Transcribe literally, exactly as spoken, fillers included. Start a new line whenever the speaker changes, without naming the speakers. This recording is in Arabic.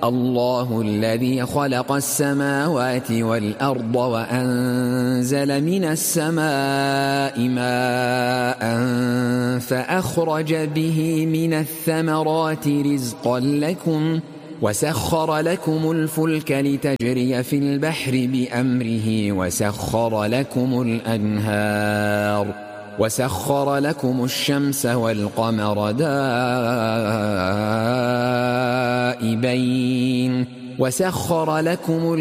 الله الذي خلق السماوات والأرض وأنزل من السماء ماء فأخرج به من الثمرات رزقا لكم وسخر لكم الفلك لتجري في البحر بأمره وسخر لكم الأنهار وسخر لكم الشمس والقمر دائبين وسخر لكم